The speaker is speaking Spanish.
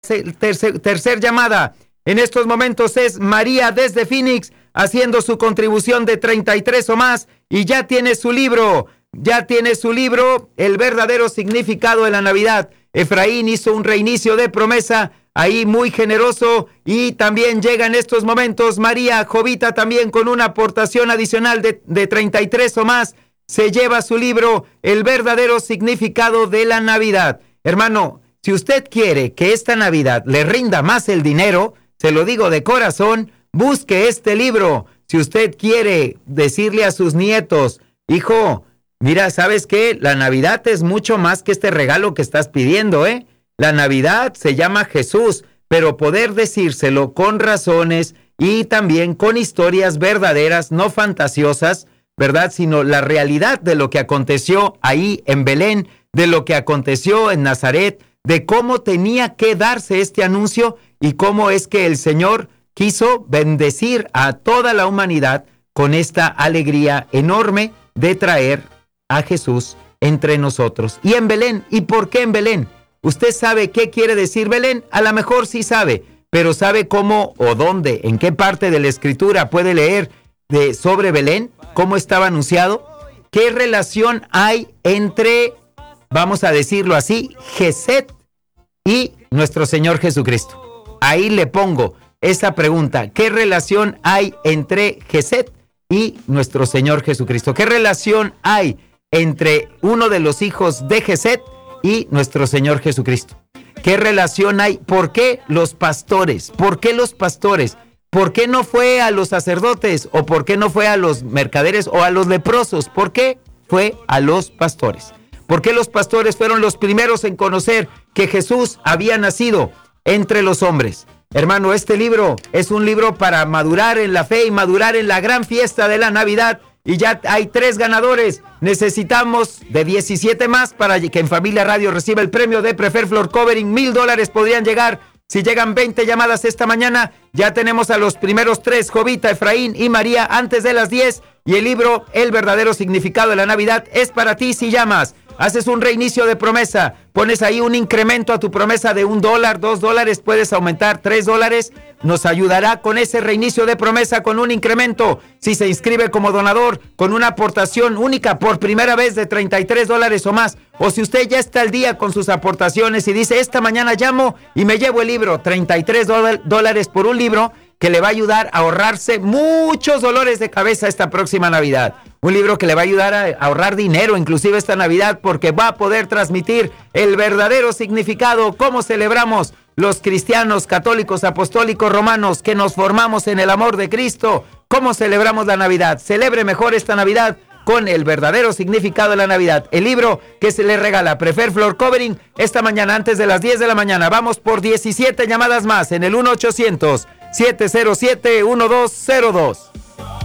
tercer llamada. En estos momentos es María desde Phoenix, haciendo su contribución de 33 o más, y ya tiene su libro, El verdadero significado de la Navidad. Efraín hizo un reinicio de promesa, ahí muy generoso, y también llega en estos momentos María Jovita también con una aportación adicional de 33 o más, se lleva su libro, El verdadero significado de la Navidad. Hermano, si usted quiere que esta Navidad le rinda más el dinero, se lo digo de corazón, busque este libro. Si usted quiere decirle a sus nietos, hijo, mira, ¿sabes qué? La Navidad es mucho más que este regalo que estás pidiendo, ¿eh? La Navidad se llama Jesús, pero poder decírselo con razones y también con historias verdaderas, no fantasiosas, ¿verdad? Sino la realidad de lo que aconteció ahí en Belén, de lo que aconteció en Nazaret, de cómo tenía que darse este anuncio y cómo es que el Señor quiso bendecir a toda la humanidad con esta alegría enorme de traer a Jesús entre nosotros. Y en Belén, ¿y por qué en Belén? ¿Usted sabe qué quiere decir Belén? A lo mejor sí sabe, pero ¿sabe cómo o dónde, en qué parte de la Escritura puede leer sobre Belén? ¿Cómo estaba anunciado? ¿Qué relación hay entre, vamos a decirlo así, Geset y nuestro Señor Jesucristo? Ahí le pongo esa pregunta. ¿Qué relación hay entre Geset y nuestro Señor Jesucristo? ¿Qué relación hay entre uno de los hijos de Geset y nuestro Señor Jesucristo? ¿Qué relación hay? ¿Por qué los pastores? ¿Por qué los pastores? ¿Por qué no fue a los sacerdotes? ¿O por qué no fue a los mercaderes o a los leprosos? ¿Por qué fue a los pastores? ¿Por qué los pastores fueron los primeros en conocer que Jesús había nacido entre los hombres? Hermano, este libro es un libro para madurar en la fe y madurar en la gran fiesta de la Navidad. Y ya hay 3 ganadores. Necesitamos de 17 más para que en Familia Radio reciba el premio de Prefer Floor Covering. $1,000 podrían llegar. Si llegan 20 llamadas esta mañana, ya tenemos a los primeros 3, Jovita, Efraín y María, antes de las 10. Y el libro, El verdadero significado de la Navidad, es para ti si llamas. Haces un reinicio de promesa, pones ahí un incremento a tu promesa de $1, $2, puedes aumentar $3. Nos ayudará con ese reinicio de promesa con un incremento. Si se inscribe como donador con una aportación única por primera vez de $33 o más. O si usted ya está al día con sus aportaciones y dice, esta mañana llamo y me llevo el libro, $33 por un libro que le va a ayudar a ahorrarse muchos dolores de cabeza esta próxima Navidad. Un libro que le va a ayudar a ahorrar dinero, inclusive esta Navidad, porque va a poder transmitir el verdadero significado, cómo celebramos los cristianos, católicos, apostólicos, romanos, que nos formamos en el amor de Cristo. ¿Cómo celebramos la Navidad? Celebre mejor esta Navidad con el verdadero significado de la Navidad. El libro que se le regala Prefer Floor Covering esta mañana antes de las 10 de la mañana. Vamos por 17 llamadas más en el 1-800-707-1202.